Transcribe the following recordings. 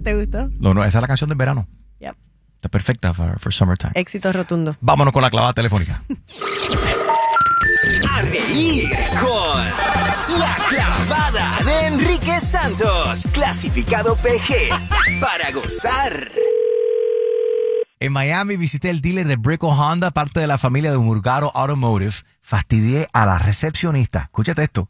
¿Te gustó? No, esa es la canción del verano. Yep. Está perfecta for summertime. Éxito rotundo. Vámonos con la clavada telefónica. A reír con La Clavada de Enrique Santos, clasificado PG, para gozar. En Miami visité el dealer de Brickell Honda, parte de la familia de Murgaro Automotive. Fastidié a la recepcionista. Escúchate esto.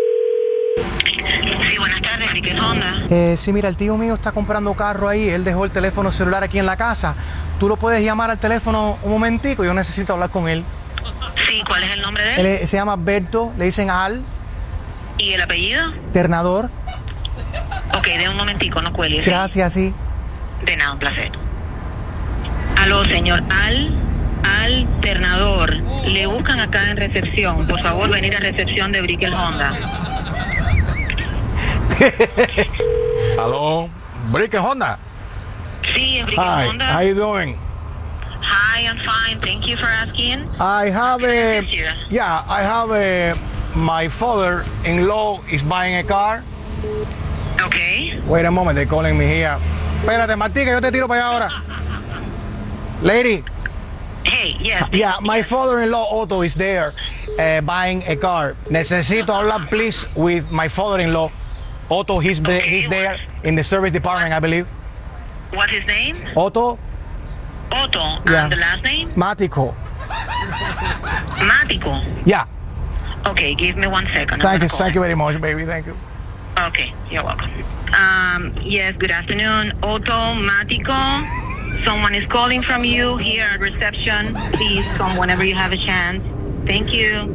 Sí, buenas tardes, Brickell Honda. Sí, mira, el tío mío está comprando carro ahí. Él dejó el teléfono celular aquí en la casa. ¿Tú lo puedes llamar al teléfono un momentico? Yo necesito hablar con él. Sí, ¿cuál es el nombre de él? Él se llama Berto, le dicen Al. ¿Y el apellido? Ternador. Ok, de un momentico, no cuelgues. Gracias, sí. De nada, un placer. Aló, señor Alternador. Le buscan acá en recepción. Por favor, venir a recepción de Brickell Honda. Hello, Brickell Honda. Sí, es Brickell Hi, Honda. how you doing? Hi, I'm fine. Thank you for asking. I have a, assist you? yeah, I have a, my father-in-law is buying a car. Okay. Wait a moment, they're calling me here. Espérate, Martí, que yo te tiro para allá ahora. Lady, Hey, yes. yeah, my father-in-law Otto is there buying a car. Necesito hablar, please, with my father-in-law. Otto, he's there in the service department, I believe. What's his name? Otto Otto. Yeah. And the last name? Matico. Mático. Yeah, Okay, give me 1 second. thank you very much, baby, thank you. Okay, you're welcome. Yes, good afternoon. Automático. Someone is calling from you here at reception. Please come whenever you have a chance. Thank you.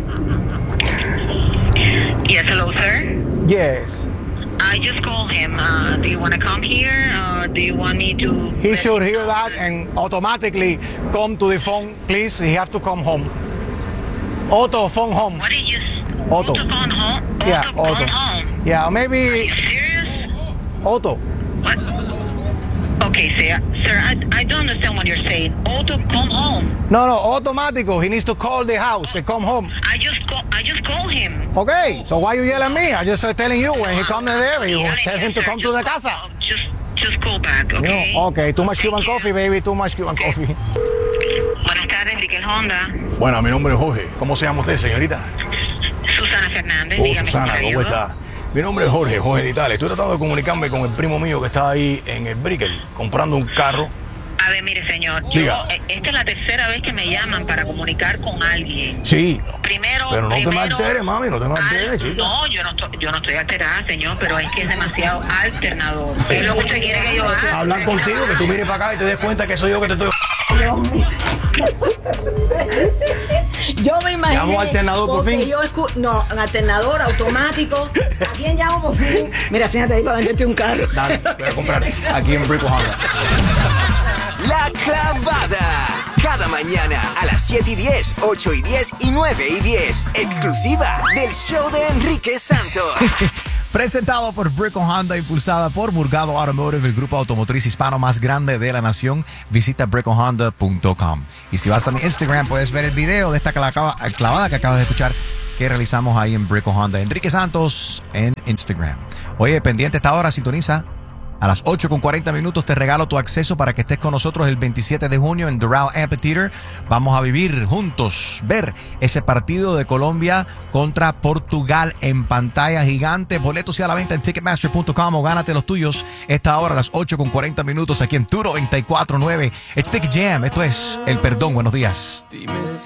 Yes, hello, sir. Yes, I just called him. Do you want to come here or do you want me to... he should hear that and automatically come to the phone, please. He has to come home. Otto, phone home. What did you... Otto. phone home? Yeah, Otto. Otto. Phone home. Yeah, Are maybe you serious? Otto. What? Okay, sir, I don't understand what you're saying. Otto, come home. No, automático. He needs to call the house and come home. I just called him. Okay, so why you yell at me? I just telling you when he comes there, you Yelling tell at him to sir, come to the casa. Just call back, okay? No, okay, too much Cuban Thank you. coffee, baby, too much Cuban coffee. Buenas tardes, Brickell Honda. Bueno, mi nombre es Jorge. ¿Cómo se llama usted, señorita? Susana Fernández. Oh, dígame, Susana, ¿cómo le ¿cómo ayudo? está? Mi nombre es Jorge Ditales. Estoy tratando de comunicarme con el primo mío que está ahí en el Brickell comprando un carro. A ver, mire, señor. Diga. Esta es la tercera vez que me llaman para comunicar con alguien. Sí, Primero, pero no te me alteres, mami, no te me alteres, chica. No, yo no estoy alterada, señor, pero es que es demasiado alternador. ¿Qué es lo que usted quiere que yo haga? Hablar contigo, que tú mires para acá y te des cuenta que soy yo que te estoy... Yo me imagino. ¿Llamo alternador por fin? No, alternador automático. ¿A quién llamo por fin? Mira, siéntate ahí para venderte un carro. Dale, voy a comprar aquí en Brickell Honda. La Clavada. Cada mañana a las 7:10, 8:10 y 9:10. Exclusiva del show de Enrique Santos. Presentado por Brickell Honda, impulsada por Murgado Automotive, el grupo automotriz hispano más grande de la nación. Visita brickellhonda.com. Y si vas a mi Instagram, puedes ver el video de esta clavada que acabas de escuchar que realizamos ahí en Brickell Honda. Enrique Santos en Instagram. Oye, pendiente esta hora, sintoniza. A las 8:40 te regalo tu acceso para que estés con nosotros el 27 de junio en Doral Amphitheater. Vamos a vivir juntos, ver ese partido de Colombia contra Portugal en pantalla gigante. Boletos y a la venta en Ticketmaster.com o gánate los tuyos esta hora a las 8:40 aquí en Turo 94.9. It's Stick Jam. Esto es El Perdón. Buenos días.